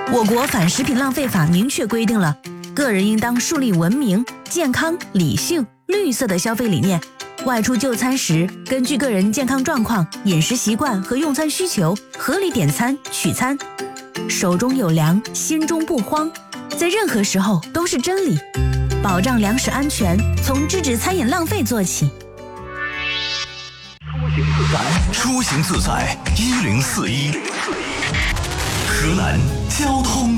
我国反食品浪费法明确规定了，个人应当树立文明、健康、理性、绿色的消费理念。外出就餐时，根据个人健康状况、饮食习惯和用餐需求，合理点餐取餐。手中有粮，心中不慌，在任何时候都是真理。保障粮食安全，从制止餐饮浪费做起。 出行自在，1041。河南交通